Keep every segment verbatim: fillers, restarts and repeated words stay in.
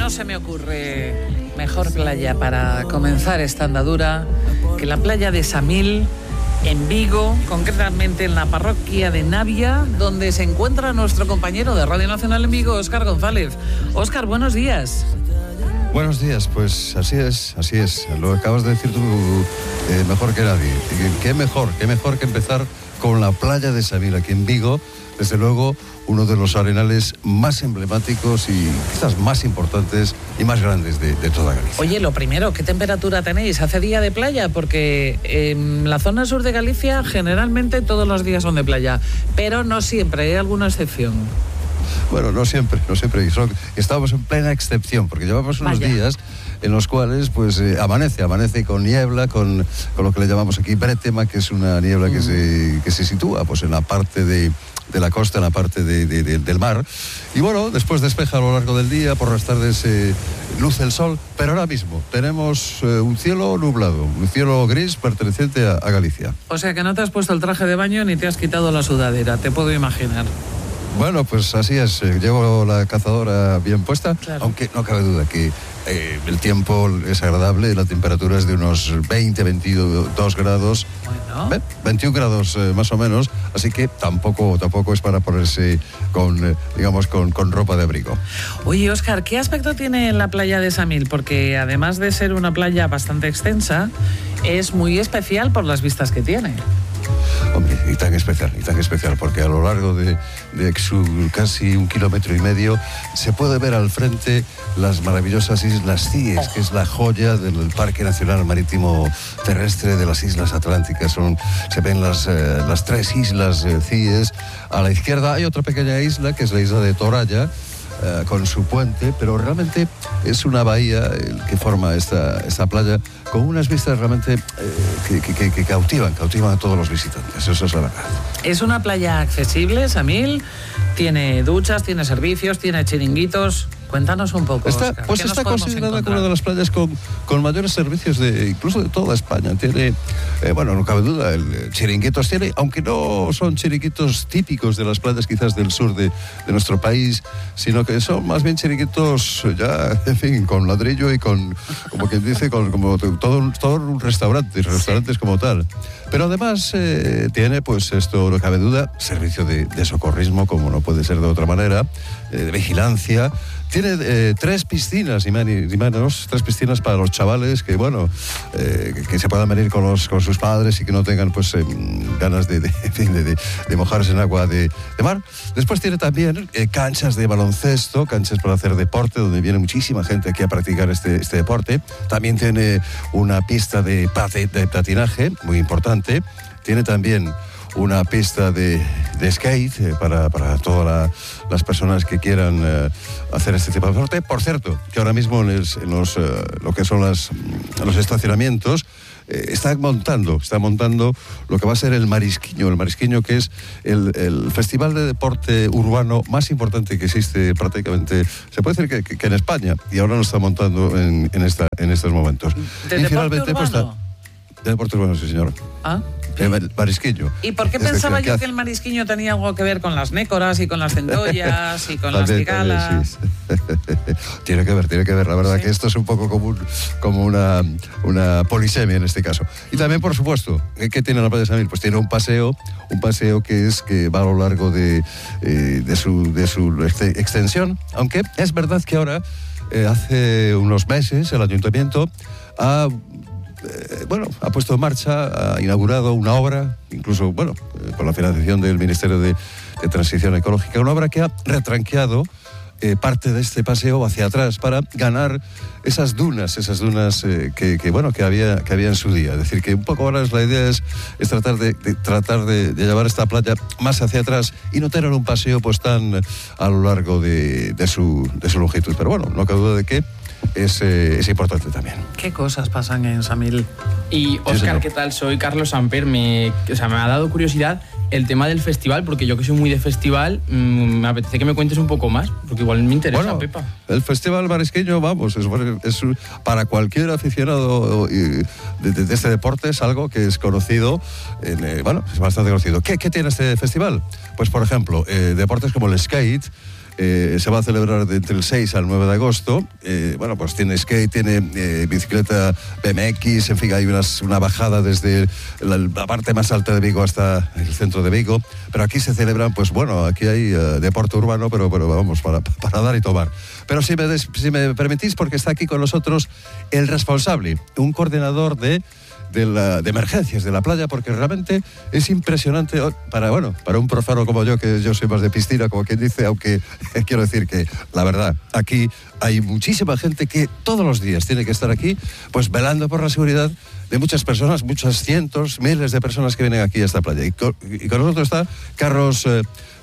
no se me ocurre mejor playa para comenzar esta andadura que la playa de Samil, en Vigo, concretamente en la parroquia de Navia, donde se encuentra nuestro compañero de Radio Nacional en Vigo, Óscar González. Óscar, buenos días. Buenos días, pues así es, así es. Lo acabas de decir tú eh, mejor que nadie. ¿Qué mejor, qué mejor que empezar con la playa de Samil aquí en Vigo? Desde luego, uno de los arenales más emblemáticos y quizás más importantes y más grandes de, de toda Galicia. Oye, lo primero, ¿qué temperatura tenéis? ¿Hace día de playa? Porque en la zona sur de Galicia generalmente todos los días son de playa, pero no siempre, hay alguna excepción. Bueno, no siempre, no siempre. Estamos en plena excepción, porque llevamos unos Vaya. días en los cuales pues eh, amanece, amanece con niebla, con, con lo que le llamamos aquí brétema, que es una niebla mm. que, se, que se sitúa pues en la parte de, de la costa, en la parte de, de, de, del mar. Y bueno, después despeja a lo largo del día, por las tardes eh, luce el sol, pero ahora mismo tenemos eh, un cielo nublado, un cielo gris perteneciente a, a Galicia. O sea que no te has puesto el traje de baño ni te has quitado la sudadera, te puedo imaginar. Bueno, pues así es, eh, llevo la cazadora bien puesta, claro. Aunque no cabe duda que eh, el tiempo es agradable, la temperatura es de unos veinte, veintidós grados, bueno. ¿eh? veintiún grados eh, más o menos, así que tampoco, tampoco es para ponerse con, eh, digamos, con, con ropa de abrigo. Oye, Óscar, ¿qué aspecto tiene la playa de Samil? Porque además de ser una playa bastante extensa, es muy especial por las vistas que tiene. Hombre, y tan especial, y tan especial, porque a lo largo de, de su casi un kilómetro y medio se puede ver al frente las maravillosas Islas Cíes, que es la joya del Parque Nacional Marítimo Terrestre de las Islas Atlánticas. Son, se ven las, eh, las tres islas eh, Cíes. A la izquierda hay otra pequeña isla, que es la isla de Toralla, Uh, con su puente, pero realmente es una bahía el que forma esta, esta playa con unas vistas realmente eh, que, que, que cautivan, cautivan a todos los visitantes, eso es la verdad. Es una playa accesible, Samil, tiene duchas, tiene servicios, tiene chiringuitos. Cuéntanos un poco, está, Óscar, pues está considerada como una de las playas con, con mayores servicios de incluso de toda España. Tiene, eh, bueno, no cabe duda, el chiringuitos tiene, aunque no son chiringuitos típicos de las playas quizás del sur de, de nuestro país, sino que son más bien chiringuitos ya, en fin, con ladrillo y con, como quien dice, con como todo un, todo un restaurante, restaurantes sí. como tal. Pero además eh, tiene, pues esto no cabe duda, servicio de, de socorrismo, como no puede ser de otra manera, eh, de vigilancia. Tiene eh, tres piscinas, y menos, tres piscinas para los chavales que, bueno, eh, que, que se puedan venir con, los, con sus padres y que no tengan, pues, eh, ganas de, de, de, de, de mojarse en agua de, de mar. Después tiene también eh, canchas de baloncesto, canchas para hacer deporte, donde viene muchísima gente aquí a practicar este, este deporte. También tiene una pista de, pate, de patinaje, muy importante. Tiene también una pista de, de skate eh, para, para todas la, las personas que quieran eh, hacer este tipo de deporte. Por cierto, que ahora mismo en, los, en los, eh, lo que son las, los estacionamientos eh, están montando, está montando lo que va a ser el Marisquiño, el Marisquiño que es el, el festival de deporte urbano más importante que existe prácticamente, se puede decir que, que, que en España, y ahora lo está montando en, en, esta, en estos momentos. ¿De y deporte urbano? Pues, está, de deporte urbano, sí señor. Ah. El marisquiño. ¿Y por qué es pensaba que, yo que que el marisquiño tenía algo que ver con las nécoras y con las centollas y con también, las cigalas? También, sí. Tiene que ver, tiene que ver. La verdad ¿Sí? que esto es un poco como, un, como una, una polisemia en este caso. Y también, por supuesto, ¿qué tiene la playa de Samil? Pues tiene un paseo, un paseo que es que va a lo largo de, eh, de, su, de su extensión. Aunque es verdad que ahora, eh, hace unos meses, el ayuntamiento ha... Eh, bueno, ha puesto en marcha, ha inaugurado una obra, incluso, bueno, eh, con la financiación del Ministerio de, de Transición Ecológica, una obra que ha retranqueado eh, parte de este paseo hacia atrás para ganar esas dunas, esas dunas eh, que, que, bueno, que había, que había en su día. Es decir, que un poco ahora la idea es, es tratar, de, de, tratar de, de llevar esta playa más hacia atrás y no tener un paseo pues tan a lo largo de, de, su, de su longitud. Pero bueno, no cabe duda de que Es, eh, es importante también. ¿Qué cosas pasan en Samil? Y Óscar, sí, ¿qué tal? Soy Carlos Samper. Me, o sea, me ha dado curiosidad el tema del festival, porque yo que soy muy de festival, mmm, me apetece que me cuentes un poco más, porque igual me interesa, bueno, Pepa. El Festival Marisqueño, vamos, es, es para cualquier aficionado de, de, de este deporte, es algo que es conocido, en, eh, bueno, es bastante conocido. ¿Qué, ¿Qué tiene este festival? Pues, por ejemplo, eh, deportes como el skate, eh, se va a celebrar de entre el seis al nueve de agosto. Eh, bueno, pues tiene skate, tiene eh, bicicleta B M X, en fin, hay unas, una bajada desde la, la parte más alta de Vigo hasta el centro de Vigo. Pero aquí se celebran, pues bueno, aquí hay uh, deporte urbano, pero, pero vamos, para, para dar y tomar. Pero si me, des, si me permitís, porque está aquí con nosotros el responsable, un coordinador de... De, la, de emergencias de la playa, porque realmente es impresionante para, bueno, para un profano como yo, que yo soy más de piscina, como quien dice, aunque quiero decir que, la verdad, aquí hay muchísima gente que todos los días tiene que estar aquí, pues velando por la seguridad de muchas personas, muchos cientos, miles de personas que vienen aquí a esta playa. Y con, y con nosotros está Carlos, eh,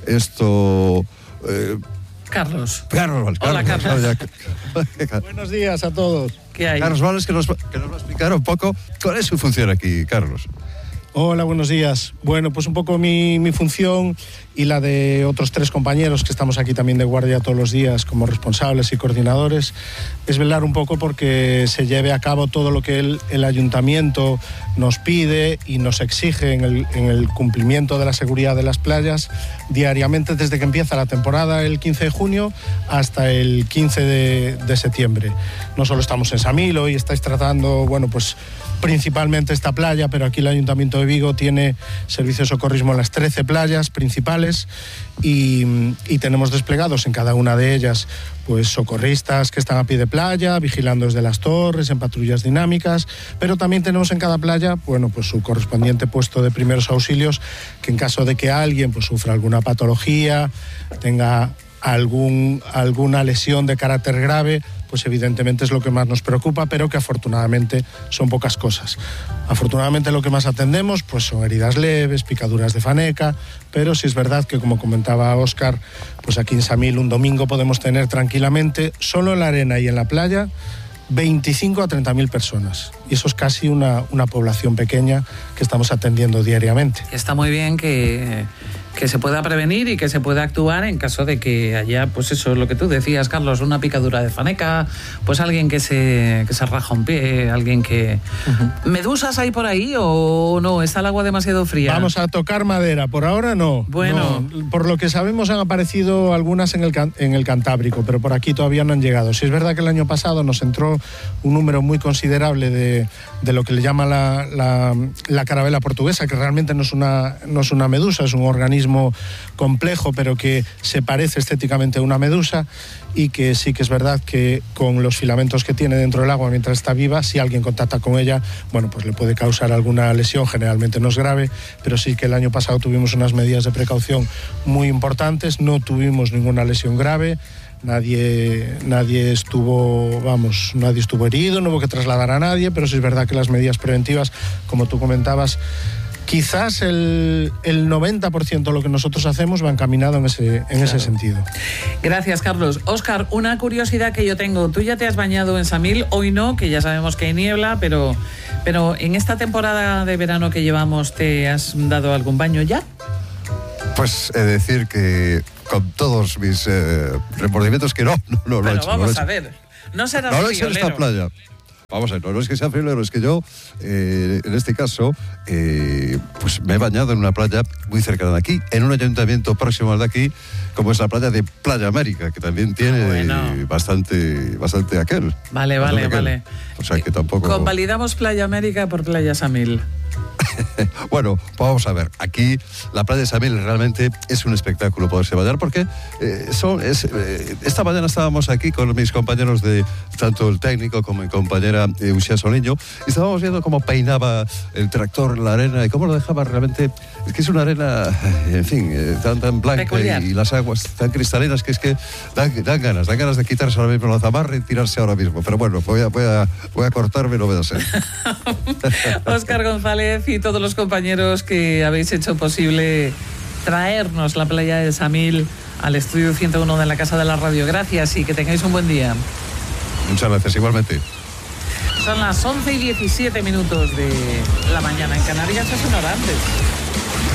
esto... Eh, Carlos. Carlos, Carlos. Hola, Carlos. Carlos. Buenos días a todos. ¿Qué hay? Carlos Vales, que nos, que nos va a explicar un poco cuál es su función aquí, Carlos. Hola, buenos días. Bueno, pues un poco mi, mi función y la de otros tres compañeros que estamos aquí también de guardia todos los días como responsables y coordinadores es velar un poco porque se lleve a cabo todo lo que el, el ayuntamiento nos pide y nos exige en el, en el cumplimiento de la seguridad de las playas diariamente desde que empieza la temporada el quince de junio hasta el quince de, de septiembre. No solo estamos en Samil, hoy estáis tratando, bueno, pues principalmente esta playa, pero aquí el Ayuntamiento de Vigo tiene servicio de socorrismo en las trece playas principales y, y tenemos desplegados en cada una de ellas pues socorristas que están a pie de playa, vigilando desde las torres, en patrullas dinámicas, pero también tenemos en cada playa, bueno, pues su correspondiente puesto de primeros auxilios, que en caso de que alguien pues sufra alguna patología, tenga algún, alguna lesión de carácter grave, pues evidentemente es lo que más nos preocupa, pero que afortunadamente son pocas cosas. Afortunadamente lo que más atendemos pues son heridas leves, picaduras de faneca, pero sí es verdad que, como comentaba Óscar, pues aquí en Samil un domingo podemos tener tranquilamente, solo en la arena y en la playa, veinticinco a treinta mil personas. Y eso es casi una, una población pequeña que estamos atendiendo diariamente. Está muy bien que, que se pueda prevenir y que se pueda actuar en caso de que haya, pues eso es lo que tú decías, Carlos, una picadura de faneca, pues alguien que se, que se raja un pie, alguien que... Uh-huh. ¿Medusas hay por ahí o no? ¿Está el agua demasiado fría? Vamos a tocar madera, por ahora no. Bueno. No. Por lo que sabemos han aparecido algunas en el, en el Cantábrico, pero por aquí todavía no han llegado. Sí es verdad que el año pasado nos entró un número muy considerable de, de lo que le llama la, la, la carabela portuguesa, que realmente no es, una, no es una medusa, es un organismo complejo, pero que se parece estéticamente a una medusa y que sí que es verdad que con los filamentos que tiene dentro del agua mientras está viva, si alguien contacta con ella, bueno, pues le puede causar alguna lesión, generalmente no es grave, pero sí que el año pasado tuvimos unas medidas de precaución muy importantes, no tuvimos ninguna lesión grave. Nadie, nadie estuvo, vamos, nadie estuvo herido, no hubo que trasladar a nadie, pero sí es verdad que las medidas preventivas, como tú comentabas, quizás el, el noventa por ciento de lo que nosotros hacemos va encaminado en ese, en claro. ese sentido. Gracias, Carlos. Óscar, una curiosidad que yo tengo. Tú ya te has bañado en Samil, hoy no, que ya sabemos que hay niebla, pero, pero en esta temporada de verano que llevamos, ¿te has dado algún baño ya? Pues he de decir que con todos mis eh, remordimientos que no, no, no lo he hecho. Bueno, vamos no lo he a ver. No serás no lo he hecho en esta playa. Vamos a ver, no, no es que sea friolero, es que yo, eh, en este caso, eh, pues me he bañado en una playa muy cercana de aquí, en un ayuntamiento próximo al de aquí, como es la playa de Playa América, que también tiene ah, bueno. bastante, bastante aquel. Vale, bastante vale, aquel. vale. O sea que tampoco... Convalidamos Playa América por Playa Samil. Bueno, vamos a ver, aquí la playa de Samil realmente es un espectáculo poderse bañar porque eh, son, es, eh, esta mañana estábamos aquí con mis compañeros de tanto el técnico como mi compañera eh, Uxía Soliño y estábamos viendo cómo peinaba el tractor la arena y cómo lo dejaba realmente, es que es una arena, en fin, eh, tan, tan blanca y, y las aguas tan cristalinas que es que dan, dan ganas, dan ganas de quitarse ahora mismo la zamarra y tirarse ahora mismo, pero bueno, voy a, voy a, voy a cortarme, no voy a ser. Óscar González y todos los compañeros que habéis hecho posible traernos la playa de Samil al estudio ciento uno de la Casa de la Radio. Gracias y que tengáis un buen día. Muchas gracias, igualmente. Son las once y diecisiete minutos de la mañana. En Canarias es una hora antes.